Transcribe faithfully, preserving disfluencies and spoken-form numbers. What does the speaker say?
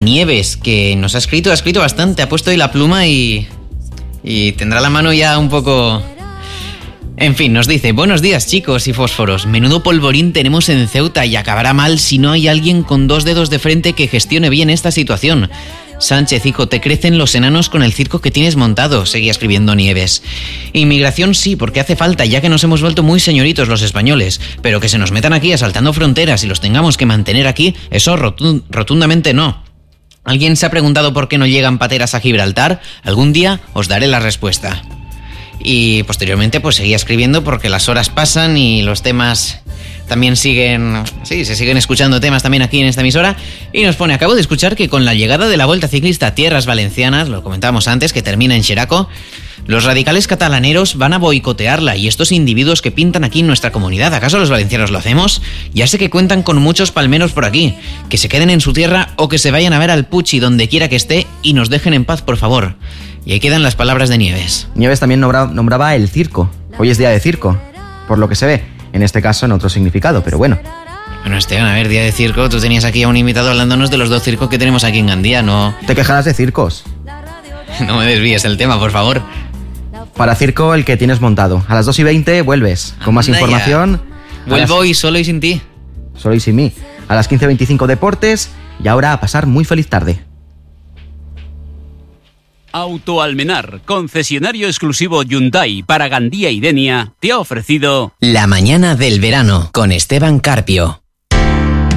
Nieves, que nos ha escrito, ha escrito bastante, ha puesto ahí la pluma y, y tendrá la mano ya un poco... En fin, nos dice: buenos días, chicos y fósforos. Menudo polvorín tenemos en Ceuta y acabará mal si no hay alguien con dos dedos de frente que gestione bien esta situación. Sánchez, hijo, te crecen los enanos con el circo que tienes montado, seguía escribiendo Nieves. Inmigración sí, porque hace falta, ya que nos hemos vuelto muy señoritos los españoles, pero que se nos metan aquí asaltando fronteras y los tengamos que mantener aquí, eso rotund- rotundamente no. ¿Alguien se ha preguntado por qué no llegan pateras a Gibraltar? Algún día os daré la respuesta. Y posteriormente pues seguía escribiendo porque las horas pasan y los temas también siguen, sí, se siguen escuchando temas también aquí en esta emisora, y nos pone: acabo de escuchar que con la llegada de la Vuelta Ciclista a Tierras Valencianas, lo comentábamos antes, que termina en Xeraco, los radicales catalaneros van a boicotearla, y estos individuos que pintan aquí en nuestra comunidad, ¿acaso los valencianos lo hacemos? Ya sé que cuentan con muchos palmeros por aquí, que se queden en su tierra o que se vayan a ver al Puchi donde quiera que esté y nos dejen en paz, por favor. Y ahí quedan las palabras de Nieves. Nieves también nombra, nombraba el circo. Hoy es día de circo, por lo que se ve. En este caso en otro significado, pero bueno. Bueno, Esteban, a ver, día de circo, tú tenías aquí a un invitado hablándonos de los dos circos que tenemos aquí en Gandía, ¿no? Te quejarás de circos. No me desvíes el tema, por favor. Para circo, el que tienes montado. A las dos y veinte vuelves, con más Anda información. Ya. Vuelvo las... y solo y sin ti. Solo y sin mí. A las quince veinticinco deportes, y ahora a pasar muy feliz tarde. Autoalmenar, concesionario exclusivo Hyundai para Gandía y Denia, te ha ofrecido La mañana del verano con Esteban Carpio.